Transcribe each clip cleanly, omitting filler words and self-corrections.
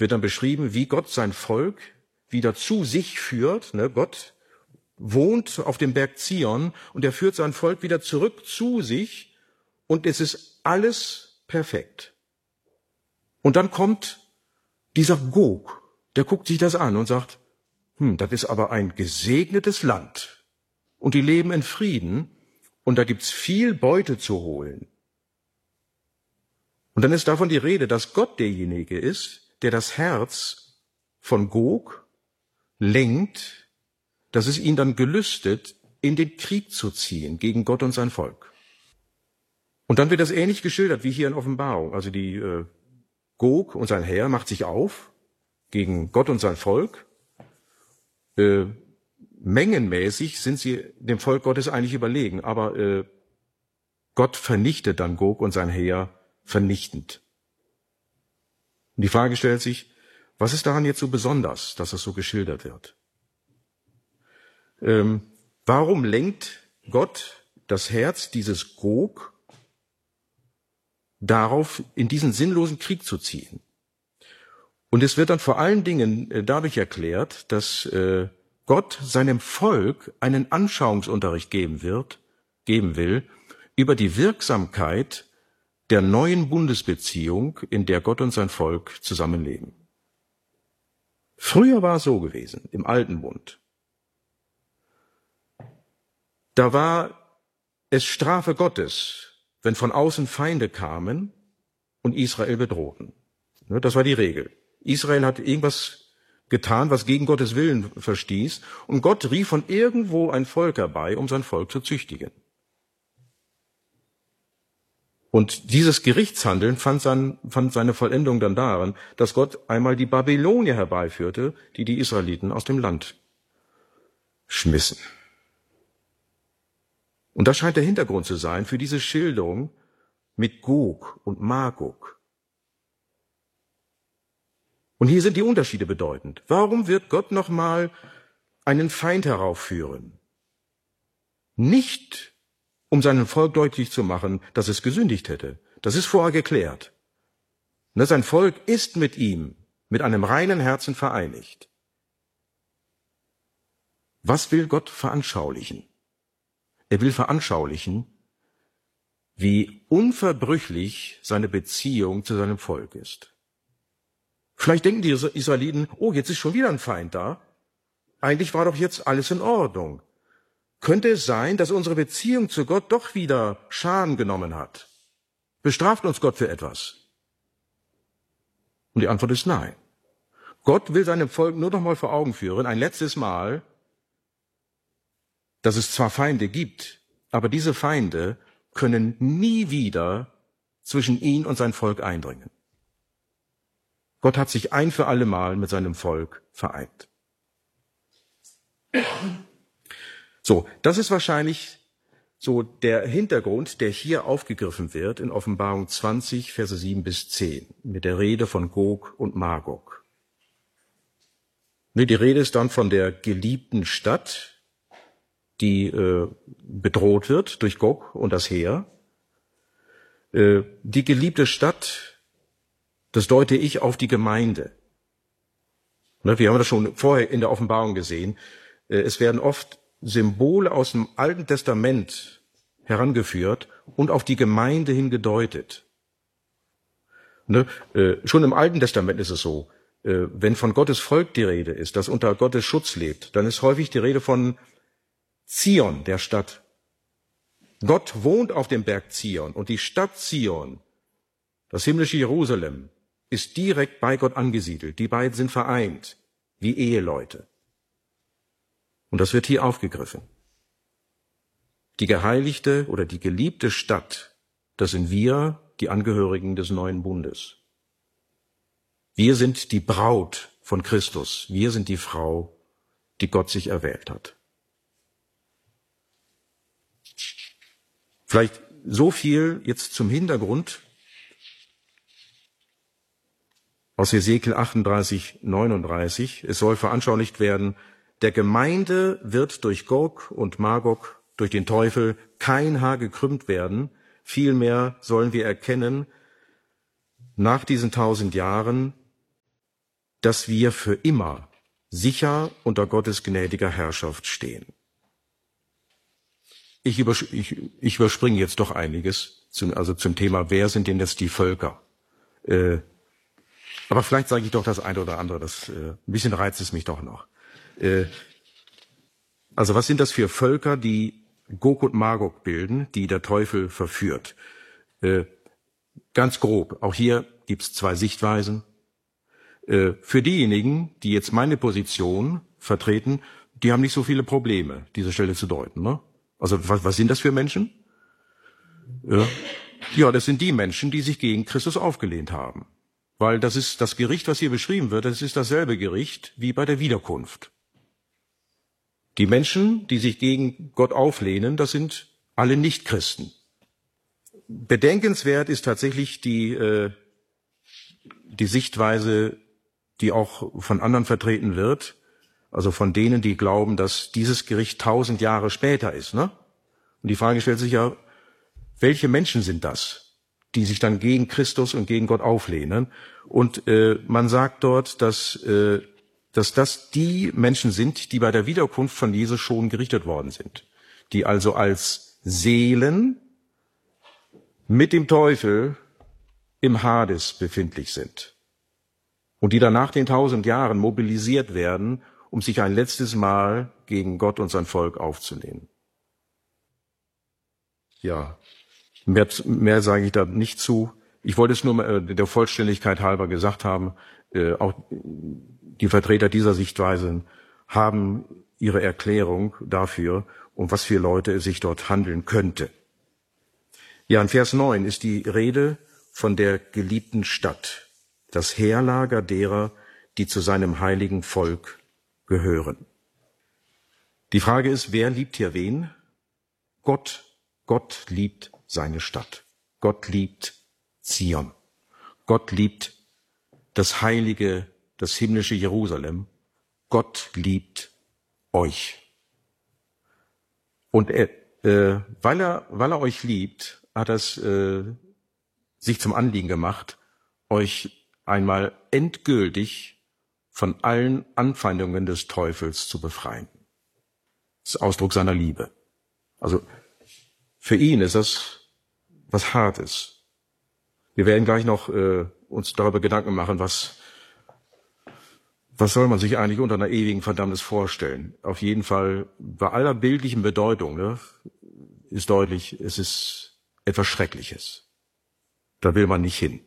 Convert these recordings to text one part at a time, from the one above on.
wird dann beschrieben, wie Gott sein Volk wieder zu sich führt. Gott wohnt auf dem Berg Zion und er führt sein Volk wieder zurück zu sich und es ist alles perfekt. Und dann kommt dieser Gog, der guckt sich das an und sagt, das ist aber ein gesegnetes Land und die leben in Frieden und da gibt's viel Beute zu holen. Und dann ist davon die Rede, dass Gott derjenige ist, der das Herz von Gog lenkt, dass es ihn dann gelüstet, in den Krieg zu ziehen gegen Gott und sein Volk. Und dann wird das ähnlich geschildert wie hier in Offenbarung. Also die Gog und sein Heer macht sich auf gegen Gott und sein Volk. Mengenmäßig sind sie dem Volk Gottes eigentlich überlegen, aber Gott vernichtet dann Gog und sein Heer vernichtend. Und die Frage stellt sich, was ist daran jetzt so besonders, dass das so geschildert wird? Warum lenkt Gott das Herz dieses Gog darauf, in diesen sinnlosen Krieg zu ziehen? Und es wird dann vor allen Dingen dadurch erklärt, dass Gott seinem Volk einen Anschauungsunterricht geben will über die Wirksamkeit der neuen Bundesbeziehung, in der Gott und sein Volk zusammenleben. Früher war es so gewesen, im Alten Bund. Da war es Strafe Gottes, wenn von außen Feinde kamen und Israel bedrohten. Das war die Regel. Israel hat irgendwas getan, was gegen Gottes Willen verstieß, und Gott rief von irgendwo ein Volk herbei, um sein Volk zu züchtigen. Und dieses Gerichtshandeln fand seine Vollendung dann darin, dass Gott einmal die Babylonier herbeiführte, die die Israeliten aus dem Land schmissen. Und das scheint der Hintergrund zu sein für diese Schilderung mit Gog und Magog. Und hier sind die Unterschiede bedeutend. Warum wird Gott nochmal einen Feind heraufführen? Nicht, um seinem Volk deutlich zu machen, dass es gesündigt hätte. Das ist vorher geklärt. Sein Volk ist mit ihm, mit einem reinen Herzen vereinigt. Was will Gott veranschaulichen? Er will veranschaulichen, wie unverbrüchlich seine Beziehung zu seinem Volk ist. Vielleicht denken die Israeliten, oh, jetzt ist schon wieder ein Feind da. Eigentlich war doch jetzt alles in Ordnung. Könnte es sein, dass unsere Beziehung zu Gott doch wieder Schaden genommen hat? Bestraft uns Gott für etwas? Und die Antwort ist nein. Gott will seinem Volk nur noch mal vor Augen führen, ein letztes Mal, dass es zwar Feinde gibt, aber diese Feinde können nie wieder zwischen ihn und sein Volk eindringen. Gott hat sich ein für alle Mal mit seinem Volk vereint. So, das ist wahrscheinlich so der Hintergrund, der hier aufgegriffen wird in Offenbarung 20, Verse 7 bis 10, mit der Rede von Gog und Magog. Die Rede ist dann von der geliebten Stadt, die bedroht wird durch Gog und das Heer. Die geliebte Stadt, das deute ich auf die Gemeinde. Wir haben das schon vorher in der Offenbarung gesehen. Es werden oft Symbole aus dem Alten Testament herangeführt und auf die Gemeinde hingedeutet. Schon im Alten Testament ist es so, wenn von Gottes Volk die Rede ist, das unter Gottes Schutz lebt, dann ist häufig die Rede von Zion, der Stadt. Gott wohnt auf dem Berg Zion und die Stadt Zion, das himmlische Jerusalem, ist direkt bei Gott angesiedelt. Die beiden sind vereint, wie Eheleute. Und das wird hier aufgegriffen. Die geheiligte oder die geliebte Stadt, das sind wir, die Angehörigen des neuen Bundes. Wir sind die Braut von Christus. Wir sind die Frau, die Gott sich erwählt hat. Vielleicht so viel jetzt zum Hintergrund aus Hesekiel 38, 39. Es soll veranschaulicht werden, der Gemeinde wird durch Gog und Magog, durch den Teufel, kein Haar gekrümmt werden. Vielmehr sollen wir erkennen, nach diesen 1000 Jahren dass wir für immer sicher unter Gottes gnädiger Herrschaft stehen. Ich überspringe jetzt doch einiges, zum Thema, wer sind denn jetzt die Völker? Aber vielleicht sage ich doch das eine oder andere, ein bisschen reizt es mich doch noch. Also was sind das für Völker, die Gog und Magog bilden, die der Teufel verführt? Ganz grob, auch hier gibt's zwei Sichtweisen. Für diejenigen, die jetzt meine Position vertreten, die haben nicht so viele Probleme, diese Stelle zu deuten. Ne? Also was sind das für Menschen? Ja, das sind die Menschen, die sich gegen Christus aufgelehnt haben. Weil das ist das Gericht, was hier beschrieben wird, das ist dasselbe Gericht wie bei der Wiederkunft. Die Menschen, die sich gegen Gott auflehnen, das sind alle Nichtchristen. Bedenkenswert ist tatsächlich die Sichtweise, die auch von anderen vertreten wird, also von denen, die glauben, dass dieses Gericht 1000 Jahre später ist. Ne? Und die Frage stellt sich ja, welche Menschen sind das, die sich dann gegen Christus und gegen Gott auflehnen? Und man sagt dort, dass das die Menschen sind, die bei der Wiederkunft von Jesus schon gerichtet worden sind, die also als Seelen mit dem Teufel im Hades befindlich sind und die dann nach den 1000 Jahren mobilisiert werden, um sich ein letztes Mal gegen Gott und sein Volk aufzulehnen. Ja, mehr sage ich da nicht zu. Ich wollte es nur der Vollständigkeit halber gesagt haben. Auch die Vertreter dieser Sichtweisen haben ihre Erklärung dafür, um was für Leute es sich dort handeln könnte. Ja, in Vers 9 ist die Rede von der geliebten Stadt, das Heerlager derer, die zu seinem heiligen Volk gehören. Die Frage ist, wer liebt hier wen? Gott. Gott liebt seine Stadt. Gott liebt Zion. Gott liebt das heilige, das himmlische Jerusalem. Gott liebt euch. Und weil er euch liebt, hat er es sich zum Anliegen gemacht, euch einmal endgültig von allen Anfeindungen des Teufels zu befreien. Das ist Ausdruck seiner Liebe. Also für ihn ist das was Hartes. Wir werden gleich noch uns darüber Gedanken machen, was soll man sich eigentlich unter einer ewigen Verdammnis vorstellen. Auf jeden Fall, bei aller bildlichen Bedeutung, ne, ist deutlich, es ist etwas Schreckliches. Da will man nicht hin.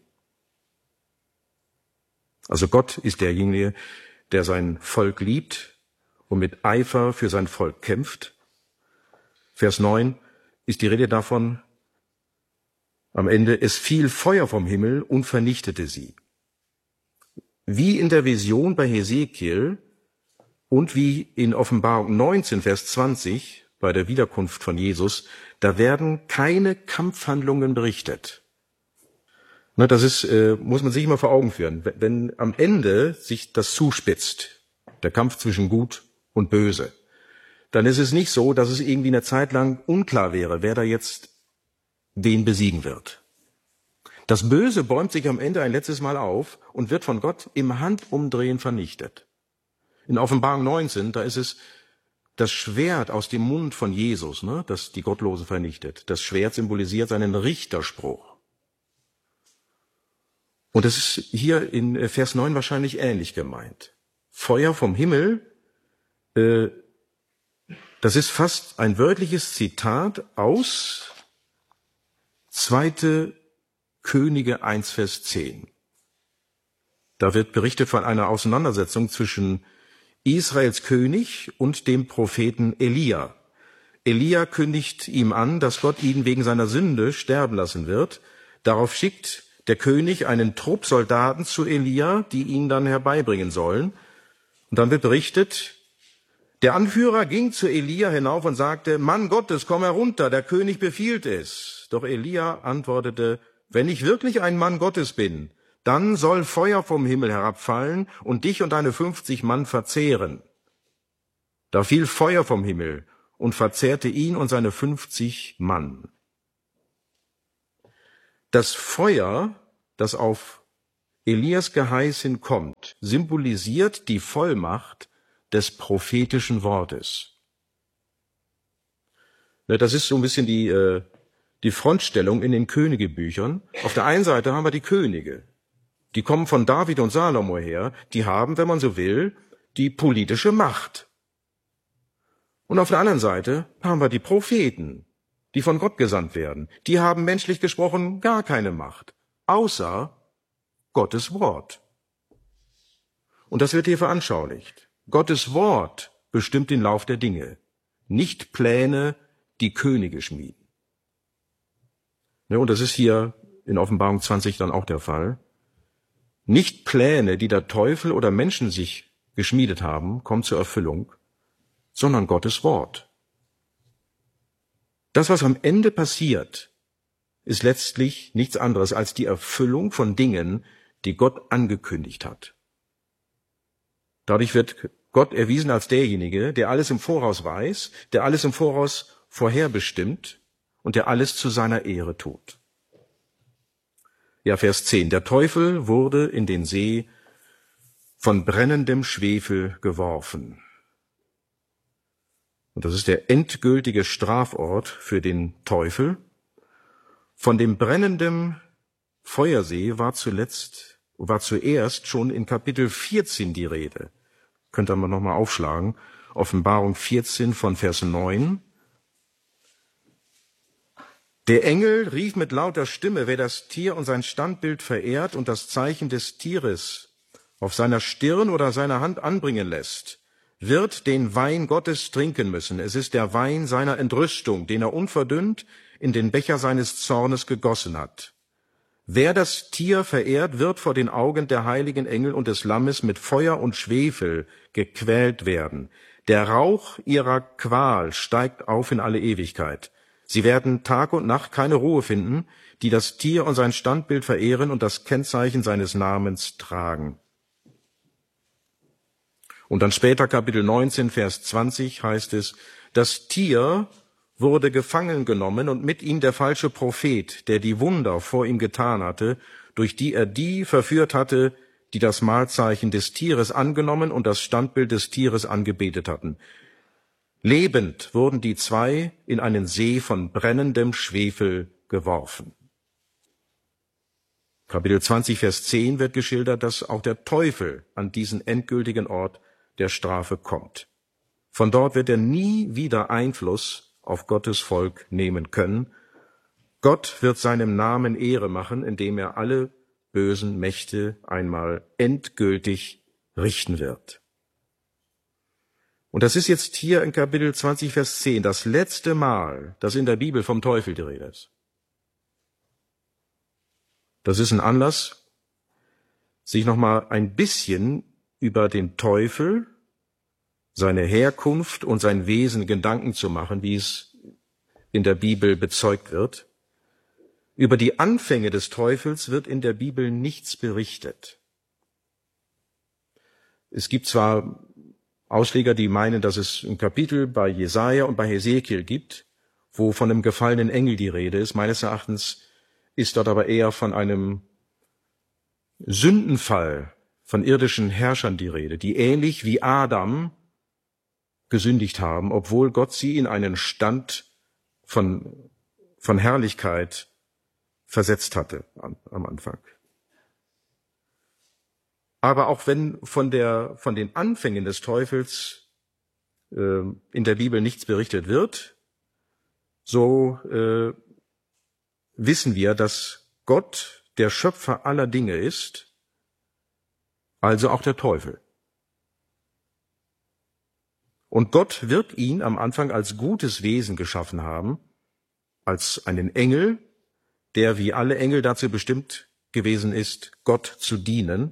Also Gott ist derjenige, der sein Volk liebt und mit Eifer für sein Volk kämpft. Vers 9 ist die Rede davon, am Ende, es fiel Feuer vom Himmel und vernichtete sie. Wie in der Vision bei Hesekiel und wie in Offenbarung 19, Vers 20, bei der Wiederkunft von Jesus, da werden keine Kampfhandlungen berichtet. Na, das ist, muss man sich immer vor Augen führen. Wenn am Ende sich das zuspitzt, der Kampf zwischen Gut und Böse, dann ist es nicht so, dass es irgendwie eine Zeit lang unklar wäre, wer da jetzt wen besiegen wird. Das Böse bäumt sich am Ende ein letztes Mal auf und wird von Gott im Handumdrehen vernichtet. In Offenbarung 19, da ist es das Schwert aus dem Mund von Jesus, ne, das die Gottlose vernichtet. Das Schwert symbolisiert seinen Richterspruch. Und das ist hier in Vers 9 wahrscheinlich ähnlich gemeint. Feuer vom Himmel, das ist fast ein wörtliches Zitat aus 2. Könige 1, Vers 10. Da wird berichtet von einer Auseinandersetzung zwischen Israels König und dem Propheten Elia. Elia kündigt ihm an, dass Gott ihn wegen seiner Sünde sterben lassen wird. Darauf schickt der König einen Trupp Soldaten zu Elia, die ihn dann herbeibringen sollen. Und dann wird berichtet, der Anführer ging zu Elia hinauf und sagte, Mann Gottes, komm herunter, der König befiehlt es. Doch Elia antwortete, wenn ich wirklich ein Mann Gottes bin, dann soll Feuer vom Himmel herabfallen und dich und deine 50 Mann verzehren. Da fiel Feuer vom Himmel und verzehrte ihn und seine 50 Mann. Das Feuer, das auf Elias geheißen kommt, symbolisiert die Vollmacht des prophetischen Wortes. Das ist so ein bisschen die Frontstellung in den Königebüchern. Auf der einen Seite haben wir die Könige. Die kommen von David und Salomo her. Die haben, wenn man so will, die politische Macht. Und auf der anderen Seite haben wir die Propheten, die von Gott gesandt werden. Die haben menschlich gesprochen gar keine Macht, außer Gottes Wort. Und das wird hier veranschaulicht. Gottes Wort bestimmt den Lauf der Dinge, nicht Pläne, die Könige schmieden. Und das ist hier in Offenbarung 20 dann auch der Fall. Nicht Pläne, die der Teufel oder Menschen sich geschmiedet haben, kommen zur Erfüllung, sondern Gottes Wort. Das, was am Ende passiert, ist letztlich nichts anderes als die Erfüllung von Dingen, die Gott angekündigt hat. Dadurch wird Gott erwiesen als derjenige, der alles im Voraus weiß, der alles im Voraus vorherbestimmt und der alles zu seiner Ehre tut. Ja, Vers 10. Der Teufel wurde in den See von brennendem Schwefel geworfen. Und das ist der endgültige Strafort für den Teufel. Von dem brennenden Feuersee war zuerst schon in Kapitel 14 die Rede. Könnt ihr mal nochmal aufschlagen. Offenbarung 14 von Vers 9. Der Engel rief mit lauter Stimme, wer das Tier und sein Standbild verehrt und das Zeichen des Tieres auf seiner Stirn oder seiner Hand anbringen lässt, wird den Wein Gottes trinken müssen. Es ist der Wein seiner Entrüstung, den er unverdünnt in den Becher seines Zornes gegossen hat. Wer das Tier verehrt, wird vor den Augen der heiligen Engel und des Lammes mit Feuer und Schwefel gequält werden. Der Rauch ihrer Qual steigt auf in alle Ewigkeit. Sie werden Tag und Nacht keine Ruhe finden, die das Tier und sein Standbild verehren und das Kennzeichen seines Namens tragen. Und dann später Kapitel 19, Vers 20 heißt es, das Tier wurde gefangen genommen und mit ihm der falsche Prophet, der die Wunder vor ihm getan hatte, durch die er die verführt hatte, die das Mahlzeichen des Tieres angenommen und das Standbild des Tieres angebetet hatten. Lebend wurden die zwei in einen See von brennendem Schwefel geworfen. Kapitel 20, Vers 10 wird geschildert, dass auch der Teufel an diesen endgültigen Ort der Strafe kommt. Von dort wird er nie wieder Einfluss auf Gottes Volk nehmen können. Gott wird seinem Namen Ehre machen, indem er alle bösen Mächte einmal endgültig richten wird. Und das ist jetzt hier in Kapitel 20, Vers 10 das letzte Mal, dass in der Bibel vom Teufel die Rede ist. Das ist ein Anlass, sich nochmal ein bisschen über den Teufel, seine Herkunft und sein Wesen Gedanken zu machen, wie es in der Bibel bezeugt wird. Über die Anfänge des Teufels wird in der Bibel nichts berichtet. Es gibt zwar Ausleger, die meinen, dass es ein Kapitel bei Jesaja und bei Hesekiel gibt, wo von einem gefallenen Engel die Rede ist. Meines Erachtens ist dort aber eher von einem Sündenfall von irdischen Herrschern die Rede, die ähnlich wie Adam gesündigt haben, obwohl Gott sie in einen Stand von Herrlichkeit versetzt hatte am Anfang. Aber auch wenn von den Anfängen des Teufels in der Bibel nichts berichtet wird, so wissen wir, dass Gott der Schöpfer aller Dinge ist, also auch der Teufel. Und Gott wird ihn am Anfang als gutes Wesen geschaffen haben, als einen Engel, der wie alle Engel dazu bestimmt gewesen ist, Gott zu dienen.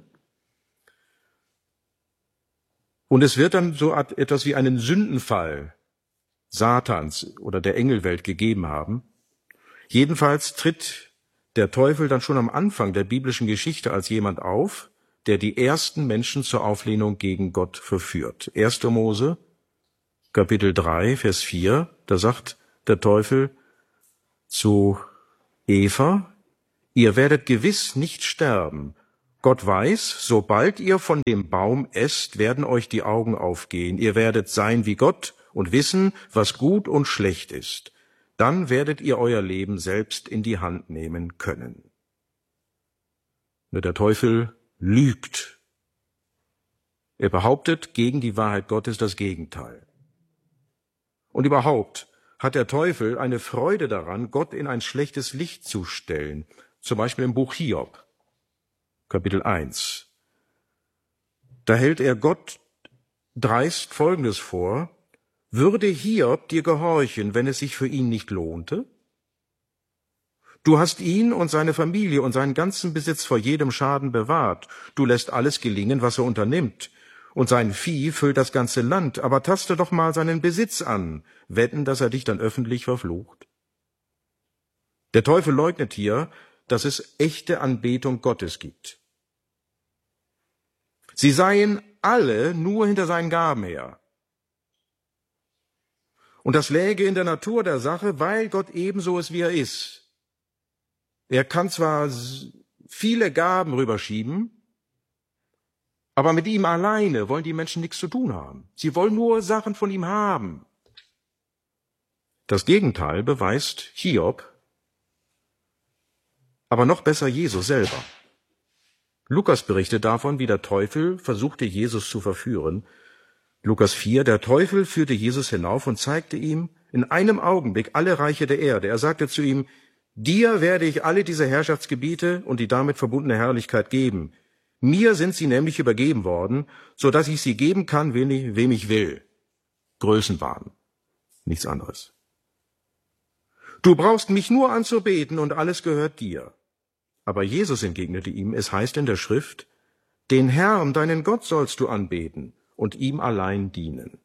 Und es wird dann so etwas wie einen Sündenfall Satans oder der Engelwelt gegeben haben. Jedenfalls tritt der Teufel dann schon am Anfang der biblischen Geschichte als jemand auf, der die ersten Menschen zur Auflehnung gegen Gott verführt. 1. Mose, Kapitel 3, Vers 4, da sagt der Teufel zu Eva, ihr werdet gewiss nicht sterben, Gott weiß, sobald ihr von dem Baum esst, werden euch die Augen aufgehen. Ihr werdet sein wie Gott und wissen, was gut und schlecht ist. Dann werdet ihr euer Leben selbst in die Hand nehmen können. Nur der Teufel lügt. Er behauptet gegen die Wahrheit Gottes das Gegenteil. Und überhaupt hat der Teufel eine Freude daran, Gott in ein schlechtes Licht zu stellen. Zum Beispiel im Buch Hiob, Kapitel 1. Da hält er Gott dreist Folgendes vor: Würde Hiob dir gehorchen, wenn es sich für ihn nicht lohnte? Du hast ihn und seine Familie und seinen ganzen Besitz vor jedem Schaden bewahrt. Du lässt alles gelingen, was er unternimmt. Und sein Vieh füllt das ganze Land. Aber taste doch mal seinen Besitz an. Wetten, dass er dich dann öffentlich verflucht? Der Teufel leugnet hier, dass es echte Anbetung Gottes gibt. Sie seien alle nur hinter seinen Gaben her. Und das läge in der Natur der Sache, weil Gott ebenso ist, wie er ist. Er kann zwar viele Gaben rüberschieben, aber mit ihm alleine wollen die Menschen nichts zu tun haben. Sie wollen nur Sachen von ihm haben. Das Gegenteil beweist Hiob, aber noch besser Jesus selber. Lukas berichtet davon, wie der Teufel versuchte, Jesus zu verführen. Lukas 4, der Teufel führte Jesus hinauf und zeigte ihm in einem Augenblick alle Reiche der Erde. Er sagte zu ihm: Dir werde ich alle diese Herrschaftsgebiete und die damit verbundene Herrlichkeit geben. Mir sind sie nämlich übergeben worden, so dass ich sie geben kann, wem ich will. Größenwahn, nichts anderes. Du brauchst mich nur anzubeten und alles gehört dir. Aber Jesus entgegnete ihm: Es heißt in der Schrift, den Herrn, deinen Gott, sollst du anbeten und ihm allein dienen.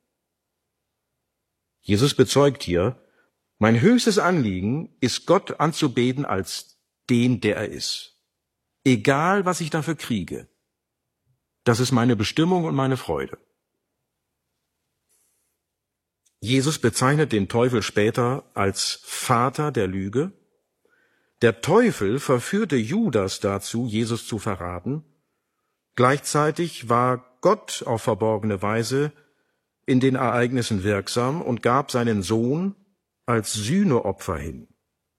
Jesus bezeugt hier: Mein höchstes Anliegen ist, Gott anzubeten als den, der er ist. Egal, was ich dafür kriege. Das ist meine Bestimmung und meine Freude. Jesus bezeichnet den Teufel später als Vater der Lüge. Der Teufel verführte Judas dazu, Jesus zu verraten. Gleichzeitig war Gott auf verborgene Weise in den Ereignissen wirksam und gab seinen Sohn als Sühneopfer hin.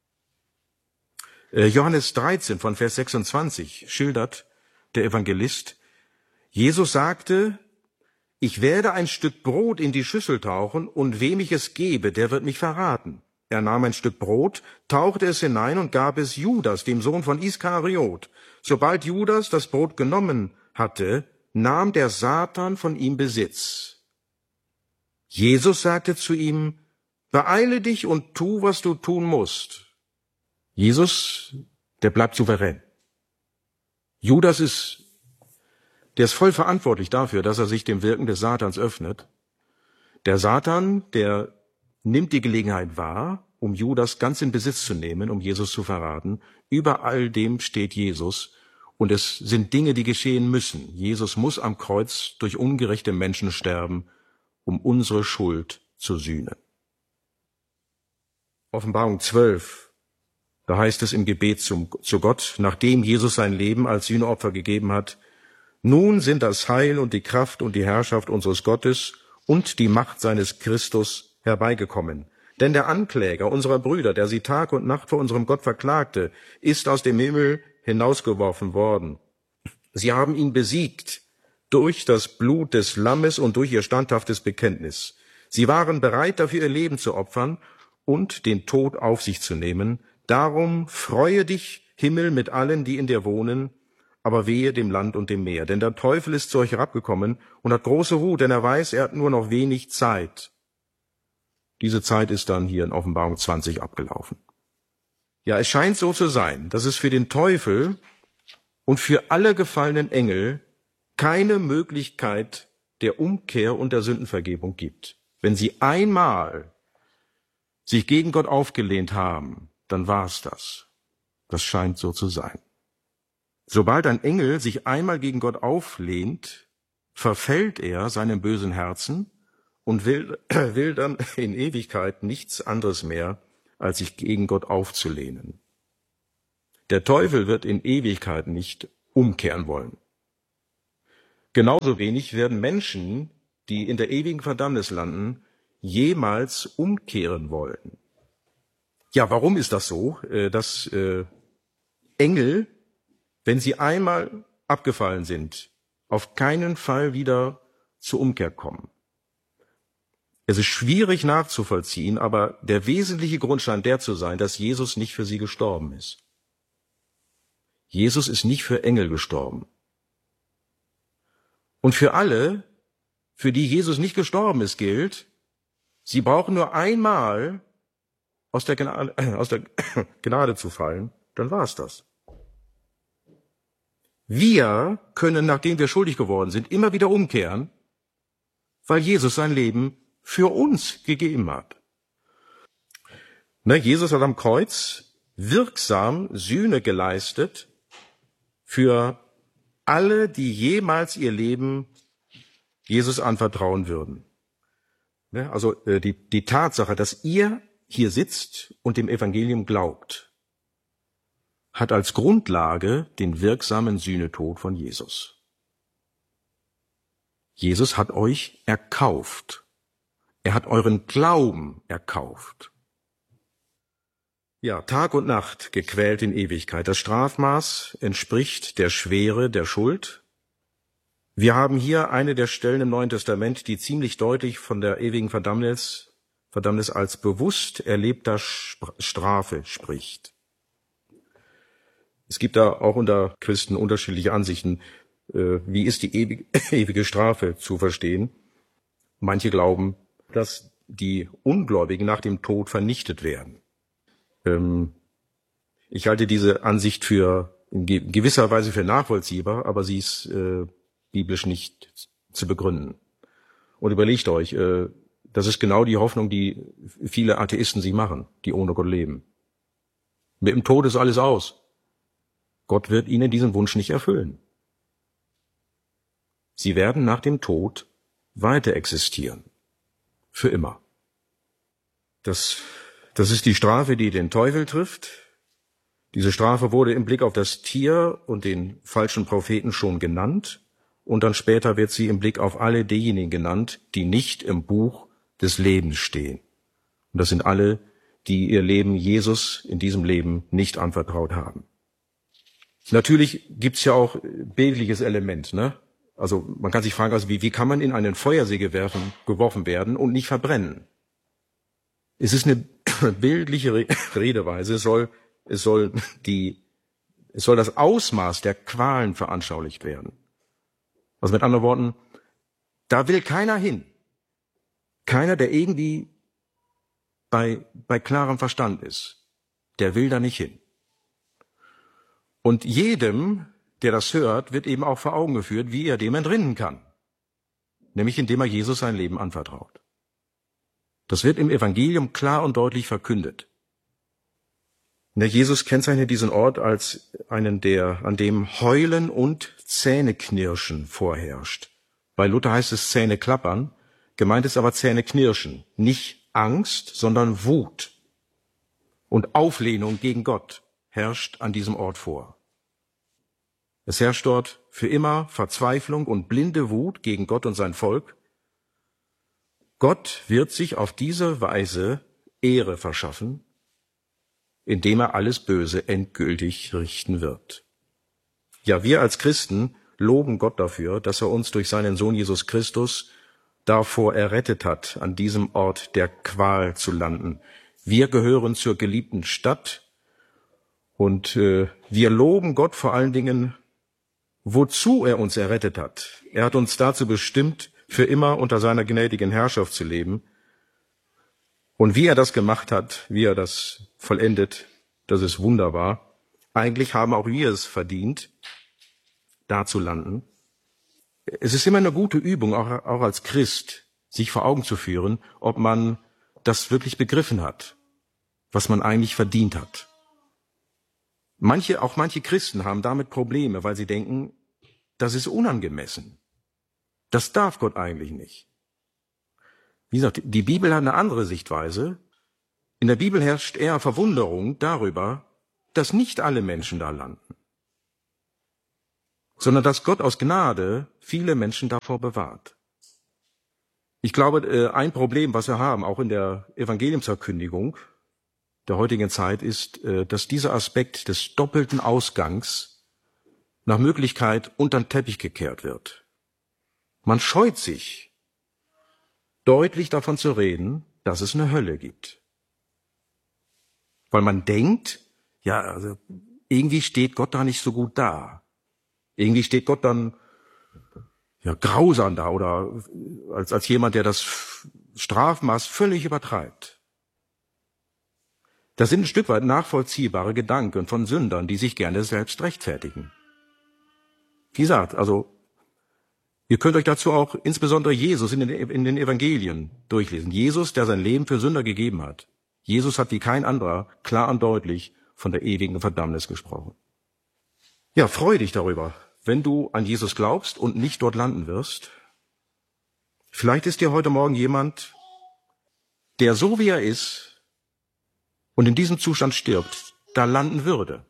Johannes 13 von Vers 26 schildert der Evangelist: Jesus sagte: Ich werde ein Stück Brot in die Schüssel tauchen, und wem ich es gebe, der wird mich verraten. Er nahm ein Stück Brot, tauchte es hinein und gab es Judas, dem Sohn von Iskariot. Sobald Judas das Brot genommen hatte, nahm der Satan von ihm Besitz. Jesus sagte zu ihm: Beeile dich und tu, was du tun musst. Jesus, der bleibt souverän. Judas der ist voll verantwortlich dafür, dass er sich dem Wirken des Satans öffnet. Der Satan, der nimmt die Gelegenheit wahr, um Judas ganz in Besitz zu nehmen, um Jesus zu verraten. Über all dem steht Jesus, und es sind Dinge, die geschehen müssen. Jesus muss am Kreuz durch ungerechte Menschen sterben, um unsere Schuld zu sühnen. Offenbarung 12, da heißt es im Gebet zu Gott, nachdem Jesus sein Leben als Sühneopfer gegeben hat: Nun sind das Heil und die Kraft und die Herrschaft unseres Gottes und die Macht seines Christus herbeigekommen. Denn der Ankläger unserer Brüder, der sie Tag und Nacht vor unserem Gott verklagte, ist aus dem Himmel hinausgeworfen worden. Sie haben ihn besiegt durch das Blut des Lammes und durch ihr standhaftes Bekenntnis. Sie waren bereit, dafür ihr Leben zu opfern und den Tod auf sich zu nehmen. Darum freue dich, Himmel, mit allen, die in dir wohnen, aber wehe dem Land und dem Meer. Denn der Teufel ist zu euch herabgekommen und hat große Wut, denn er weiß, er hat nur noch wenig Zeit. Diese Zeit ist dann hier in Offenbarung 20 abgelaufen. Ja, es scheint so zu sein, dass es für den Teufel und für alle gefallenen Engel keine Möglichkeit der Umkehr und der Sündenvergebung gibt. Wenn sie einmal sich gegen Gott aufgelehnt haben, dann war's das. Das scheint so zu sein. Sobald ein Engel sich einmal gegen Gott auflehnt, verfällt er seinem bösen Herzen und will dann in Ewigkeit nichts anderes mehr, als sich gegen Gott aufzulehnen. Der Teufel wird in Ewigkeit nicht umkehren wollen. Genauso wenig werden Menschen, die in der ewigen Verdammnis landen, jemals umkehren wollen. Ja, warum ist das so, dass Engel, wenn sie einmal abgefallen sind, auf keinen Fall wieder zur Umkehr kommen? Es ist schwierig nachzuvollziehen, aber der wesentliche Grund scheint der zu sein, dass Jesus nicht für sie gestorben ist. Jesus ist nicht für Engel gestorben. Und für alle, für die Jesus nicht gestorben ist, gilt, sie brauchen nur einmal aus der Gnade zu fallen, dann war es das. Wir können, nachdem wir schuldig geworden sind, immer wieder umkehren, weil Jesus sein Leben für uns gegeben hat. Jesus hat am Kreuz wirksam Sühne geleistet für alle, die jemals ihr Leben Jesus anvertrauen würden. Also die Tatsache, dass ihr hier sitzt und dem Evangelium glaubt, hat als Grundlage den wirksamen Sühnetod von Jesus. Jesus hat euch erkauft. Er hat euren Glauben erkauft. Ja, Tag und Nacht gequält in Ewigkeit. Das Strafmaß entspricht der Schwere der Schuld. Wir haben hier eine der Stellen im Neuen Testament, die ziemlich deutlich von der ewigen Verdammnis als bewusst erlebter Strafe spricht. Es gibt da auch unter Christen unterschiedliche Ansichten, wie ist die ewige Strafe zu verstehen. Manche glauben, dass die Ungläubigen nach dem Tod vernichtet werden. Ich halte diese Ansicht für in gewisser Weise für nachvollziehbar, aber sie ist biblisch nicht zu begründen. Und überlegt euch, das ist genau die Hoffnung, die viele Atheisten sich machen, die ohne Gott leben. Mit dem Tod ist alles aus. Gott wird ihnen diesen Wunsch nicht erfüllen. Sie werden nach dem Tod weiter existieren. Für immer. Das ist die Strafe, die den Teufel trifft. Diese Strafe wurde im Blick auf das Tier und den falschen Propheten schon genannt. Und dann später wird sie im Blick auf alle diejenigen genannt, die nicht im Buch des Lebens stehen. Und das sind alle, die ihr Leben Jesus in diesem Leben nicht anvertraut haben. Natürlich gibt's ja auch bildliches Element, ne? Also man kann sich fragen, also wie kann man in einen Feuersee geworfen werden und nicht verbrennen? Es ist eine bildliche Redeweise. Es soll das Ausmaß der Qualen veranschaulicht werden. Also mit anderen Worten, da will keiner hin. Keiner, der irgendwie bei klarem Verstand ist, der will da nicht hin. Und jedem, der das hört, wird eben auch vor Augen geführt, wie er dem entrinnen kann. Nämlich indem er Jesus sein Leben anvertraut. Das wird im Evangelium klar und deutlich verkündet. Jesus kennzeichnet diesen Ort als einen, an dem Heulen und Zähneknirschen vorherrscht. Bei Luther heißt es Zähne klappern, gemeint ist aber Zähne knirschen. Nicht Angst, sondern Wut und Auflehnung gegen Gott herrscht an diesem Ort vor. Es herrscht dort für immer Verzweiflung und blinde Wut gegen Gott und sein Volk. Gott wird sich auf diese Weise Ehre verschaffen, indem er alles Böse endgültig richten wird. Ja, wir als Christen loben Gott dafür, dass er uns durch seinen Sohn Jesus Christus davor errettet hat, an diesem Ort der Qual zu landen. Wir gehören zur geliebten Stadt und wir loben Gott vor allen Dingen, wozu er uns errettet hat. Er hat uns dazu bestimmt, für immer unter seiner gnädigen Herrschaft zu leben. Und wie er das gemacht hat, wie er das vollendet, das ist wunderbar. Eigentlich haben auch wir es verdient, da zu landen. Es ist immer eine gute Übung, auch als Christ, sich vor Augen zu führen, ob man das wirklich begriffen hat, was man eigentlich verdient hat. Auch manche Christen haben damit Probleme, weil sie denken, das ist unangemessen. Das darf Gott eigentlich nicht. Wie gesagt, die Bibel hat eine andere Sichtweise. In der Bibel herrscht eher Verwunderung darüber, dass nicht alle Menschen da landen. sondern dass Gott aus Gnade viele Menschen davor bewahrt. Ich glaube, ein Problem, was wir haben, auch in der Evangeliumsverkündigung der heutigen Zeit, ist, dass dieser Aspekt des doppelten Ausgangs nach Möglichkeit unter den Teppich gekehrt wird. Man scheut sich, deutlich davon zu reden, dass es eine Hölle gibt. Weil man denkt, ja, also irgendwie steht Gott da nicht so gut da. Irgendwie steht Gott dann ja grausam da oder als jemand, der das Strafmaß völlig übertreibt. Das sind ein Stück weit nachvollziehbare Gedanken von Sündern, die sich gerne selbst rechtfertigen. Wie gesagt, also ihr könnt euch dazu auch insbesondere Jesus in den Evangelien durchlesen. Jesus, der sein Leben für Sünder gegeben hat. Jesus hat wie kein anderer klar und deutlich von der ewigen Verdammnis gesprochen. Ja, freu dich darüber, wenn du an Jesus glaubst und nicht dort landen wirst. Vielleicht ist dir heute Morgen jemand, der so wie er ist und in diesem Zustand stirbt, da landen würde.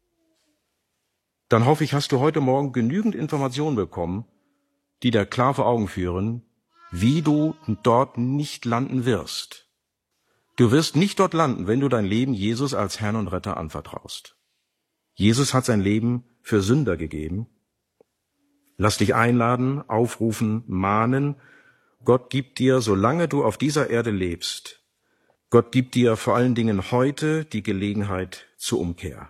Dann hoffe ich, hast du heute Morgen genügend Informationen bekommen, die dir klar vor Augen führen, wie du dort nicht landen wirst. Du wirst nicht dort landen, wenn du dein Leben Jesus als Herrn und Retter anvertraust. Jesus hat sein Leben für Sünder gegeben. Lass dich einladen, aufrufen, mahnen. Gott gibt dir, solange du auf dieser Erde lebst, Gott gibt dir vor allen Dingen heute die Gelegenheit zur Umkehr.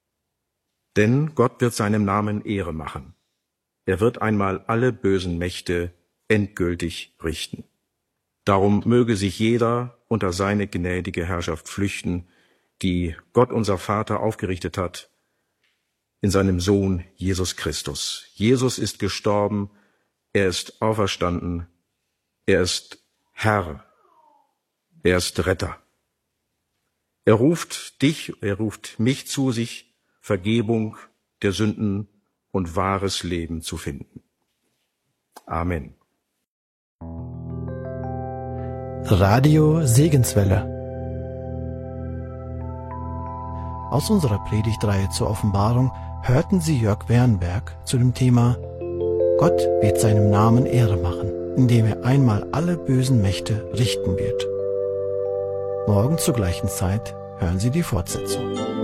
Denn Gott wird seinem Namen Ehre machen. Er wird einmal alle bösen Mächte endgültig richten. Darum möge sich jeder unter seine gnädige Herrschaft flüchten, die Gott unser Vater aufgerichtet hat in seinem Sohn Jesus Christus. Jesus ist gestorben, er ist auferstanden, er ist Herr, er ist Retter. Er ruft dich, er ruft mich zu sich, Vergebung der Sünden und wahres Leben zu finden. Amen. Radio Segenswelle. Aus unserer Predigtreihe zur Offenbarung hörten Sie Jörg Wernberg zu dem Thema Gott wird seinem Namen Ehre machen, indem er einmal alle bösen Mächte richten wird. Morgen zur gleichen Zeit hören Sie die Fortsetzung.